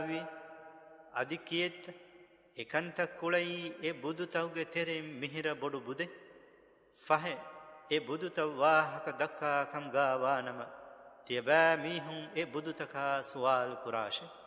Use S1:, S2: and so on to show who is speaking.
S1: අධිකියෙත් එකන්තක් කුලයි ඒ බුදුතව්ගේ තෙරෙම් මිහිර බොඩු බුදෙ ෆහෙ ඒ බුදුතව් වාහක දක්කා කම් ගාවානම තියබෑ මීහුන් ඒ බුදුතකා සුවාල් කුරාෂේ